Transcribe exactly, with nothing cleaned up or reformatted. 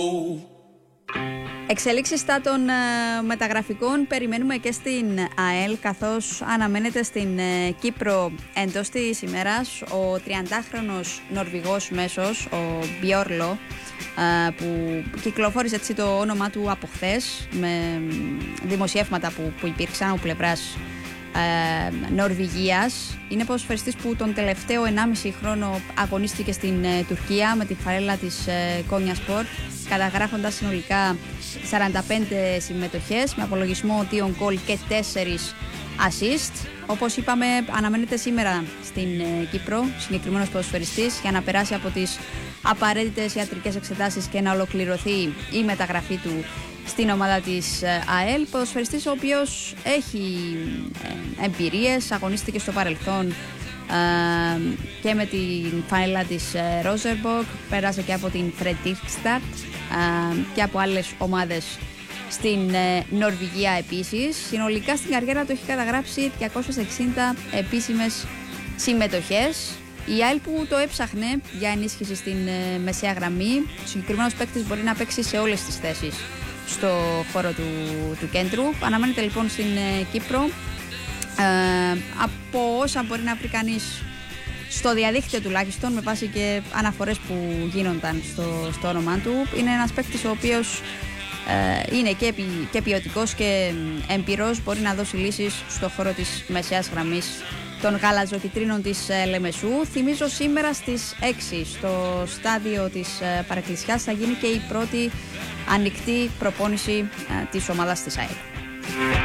Εξελίξεις στα των ε, μεταγραφικών περιμένουμε και στην ΑΕΛ, καθώς αναμένεται στην ε, Κύπρο εντός της ημέρας ο τριαντάχρονος Νορβηγός μέσος, ο Μπιόρλο, ε, που κυκλοφόρησε έτσι το όνομά του από χθες με δημοσιεύματα που, που υπήρξαν από πλευράς ε, Νορβηγίας. Είναι ποδοσφαιριστής που τον τελευταίο ενάμιση χρόνο αγωνίστηκε στην ε, Τουρκία με τη φαρέλα της ε, Konyaspor, καταγράφοντας συνολικά σαράντα πέντε συμμετοχές με απολογισμό δύο γκολ και τέσσερα assist. Όπως είπαμε, αναμένεται σήμερα στην ε, Κύπρο συγκεκριμένος ποδοσφαιριστής για να περάσει από τις απαραίτητες ιατρικές εξετάσεις και να ολοκληρωθεί η μεταγραφή του στην ομάδα της ε, ΑΕΛ. Ποδοσφαιριστής ο οποίος έχει ε, εμπειρίες, αγωνίστηκε στο παρελθόν Uh, και με την φανέλα της uh, Rosenborg, πέρασε και από την Fredrikstad uh, και από άλλες ομάδες στην uh, Νορβηγία επίσης. Συνολικά στην καριέρα του έχει καταγράψει διακόσιες εξήντα επίσημες συμμετοχές. Η ΑΕΛ που το έψαχνε για ενίσχυση στην uh, μεσαία γραμμή, ο συγκεκριμένος παίκτης μπορεί να παίξει σε όλες τις θέσεις στο χώρο του, του κέντρου. Αναμένεται λοιπόν στην uh, Κύπρο. Ε, από όσα μπορεί να βρει κανείς στο διαδίκτυο τουλάχιστον, με βάση και αναφορές που γίνονταν στο, στο όνομα του, είναι ένας παίκτης ο οποίος ε, είναι και, ποι, και ποιοτικός και εμπειρός, μπορεί να δώσει λύσεις στο χώρο της μεσαίας γραμμής των γαλαζοκιτρίνων της ε, Λεμεσού. Θυμίζω σήμερα στις έξι στο στάδιο της ε, Παρεκκλησιάς θα γίνει και η πρώτη ανοιχτή προπόνηση ε, της ομάδας της ΑΕΛ.